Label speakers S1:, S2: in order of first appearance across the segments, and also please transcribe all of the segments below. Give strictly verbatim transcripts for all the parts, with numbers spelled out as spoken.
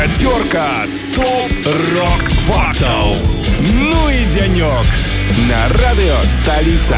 S1: Пятерка топ-рок-фактов. Ну и денек на радио «Столица».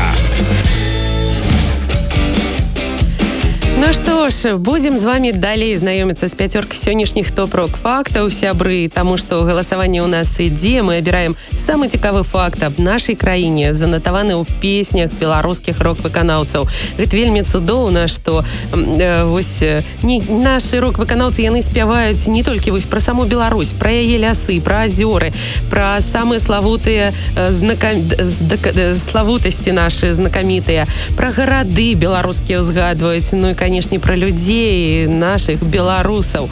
S2: Ну што ж, будзем з вами далей знаёміцца з пяцёркай сённяшніх топ-рок фактаў, сябры, таму што галасаванне ў нас ідзе. Мы абіраем самы цікавы факт аб нашай краіне, занатаваны ў песнях беларускіх рок-выканаўцаў. Гэта вельмі цудоўна, што э, вось не, нашы рок-выканаўцы яны спяваюць не толькі вось пра саму Беларусь, пра яе лясы, пра азёры, пра самыя славутыя э, знака... славутасці нашы знакамітыя, пра гарады беларускія ўзгадваюць, ну і конечно, про людзей, наших беларусаў.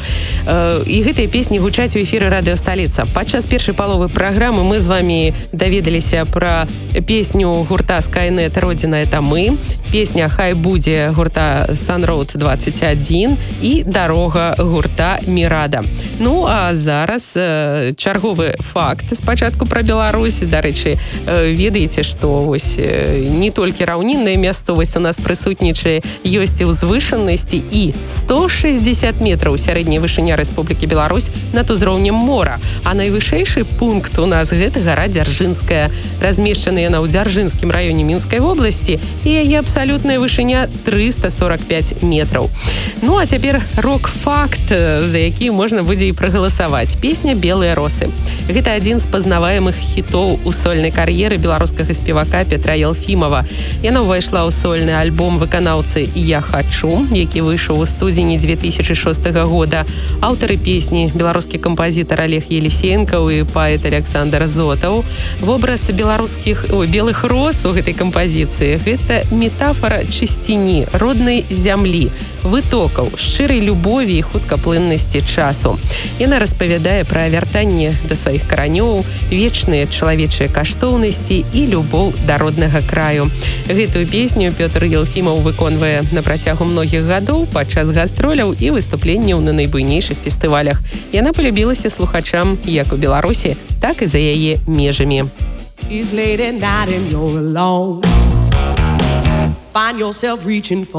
S2: І гэтыя песні гучаць у эфіры радыё «Сталіца». Падчас першай паловы праграмы мы з вами даведаліся пра песню гурта Скайнет «Родзіна — это мы», песня «Хай будзе» гурта Sunroad двадцать один і «Дарога» гурта Мірада. Ну, а зараз э, чарговы факт спачатку пра Беларусь. Дарэчы, э, ведаеце, што вось э, не толькі раўнінная мясцовасць у нас прысутнічае, ёсць і ўзвышанасці, і сто шэсцьдзесят метраў сярэдняя вышыня Рэспублікі Беларусь над узроўнем мора. А найвышэйшы пункт у нас гэта гара Дзяржынская, размешчаная яна ў Дзяржынскім раёне Мінскай вобласці, і яе абсалютная вышыня триста сорок пять метраў. Ну, а цяпер рок-факт, за які можна будзе і прагаласаваць. Песня «Белыя росы». Гэта адзін з пазнаваемых хітоў у сольнай кар'еры беларускага спевака Петра Елфімова. Яна ўвайшла ў сольны альбом выканаўцы «Я хачу», які выйшаў у студзені две тысячи шостага года. Аўтары песні — беларускі кампазітар Олег Елисеенкаў і паэт Александр Зотаў. Вобраз беларускіх о, белых роз у гэтай кампазіцыі — гэта метафора чысціні, роднай зямлі, вытокаў, шчырай любові і хуткаплыннасці часу. Яна распавядае пра вяртанне да сваіх каранёў, вечныя чалавечыя каштоўнасці і любоў да роднага краю. Гэтую песню Пётр Елфімаў выконвае на працягу многіх гадоў падчас гастроляў і выступленняў на найбуйнейшых фестывалях. Яна полюбілася слухачам як у Беларусі, так і за яе межамі.
S3: It's late at night and you're alone. Find yourself reaching for